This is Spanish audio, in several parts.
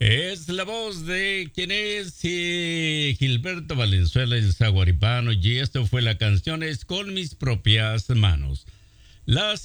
Es la voz de quien es Gilberto Valenzuela, el zaguaripano, y esto fue la canción Es con mis propias manos. Las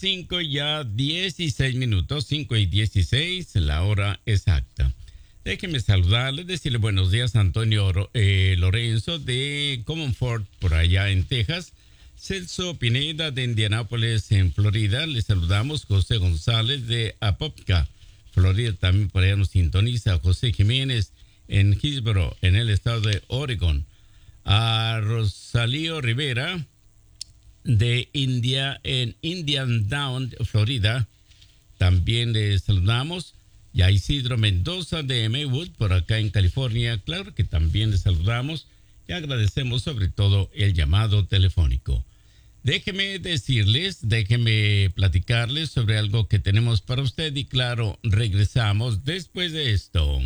5:16, 5:16, la hora exacta. Déjenme saludarles, decirle buenos días a Antonio Lorenzo de Commonfort, por allá en Texas. Celso Pineda de Indianápolis, en Florida. Les saludamos. José González de Apopka, Florida, también por allá nos sintoniza. José Jiménez en Hillsboro, en el estado de Oregon. A Rosalío Rivera de India, en Indian Down, Florida, también les saludamos. Y a Isidro Mendoza de Maywood, por acá en California, claro que también les saludamos y agradecemos sobre todo el llamado telefónico. Déjeme platicarles sobre algo que tenemos para usted y claro, regresamos después de esto.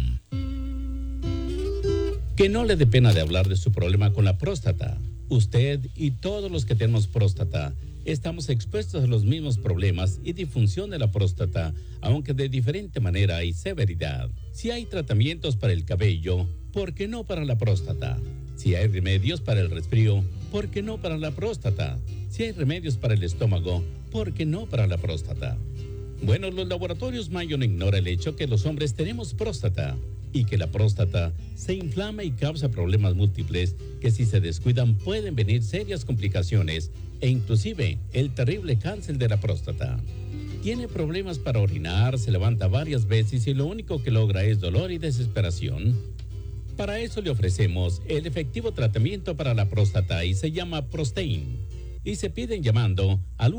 Que no le dé pena de hablar de su problema con la próstata. Usted y todos los que tenemos próstata estamos expuestos a los mismos problemas y disfunción de la próstata, aunque de diferente manera y severidad. Si hay tratamientos para el cabello, ¿por qué no para la próstata? Si hay remedios para el resfrío, ¿por qué no para la próstata? Si hay remedios para el estómago, ¿por qué no para la próstata? Bueno, los laboratorios Mayo no ignora el hecho que los hombres tenemos próstata y que la próstata se inflama y causa problemas múltiples que si se descuidan pueden venir serias complicaciones e inclusive el terrible cáncer de la próstata. Tiene problemas para orinar, se levanta varias veces y lo único que logra es dolor y desesperación. Para eso le ofrecemos el efectivo tratamiento para la próstata y se llama Prostain. Y se piden llamando al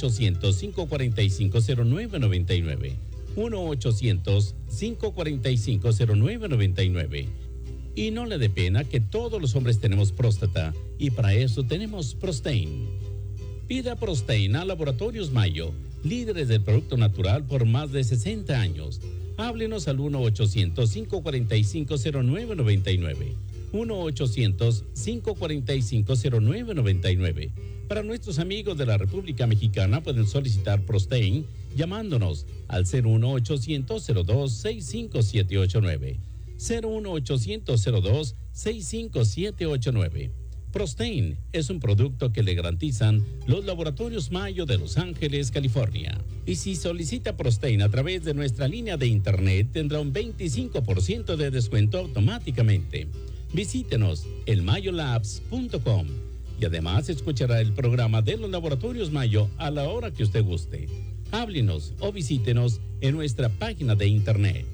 1-800-545-0999. 1-800-545-0999. Y no le dé pena que todos los hombres tenemos próstata y para eso tenemos Prostain. Pida Prostain a Laboratorios Mayo, líderes del producto natural por más de 60 años. Háblenos al 1-800-545-0999. 1-800-545-0999. Para nuestros amigos de la República Mexicana pueden solicitar Prostain llamándonos al 01800-02-65789. 01800-02-65789. Prostain es un producto que le garantizan los laboratorios Mayo de Los Ángeles, California. Y si solicita Prostain a través de nuestra línea de internet, tendrá un 25% de descuento automáticamente. Visítenos en mayolabs.com y además escuchará el programa de los laboratorios Mayo a la hora que usted guste. Háblenos o visítenos en nuestra página de internet.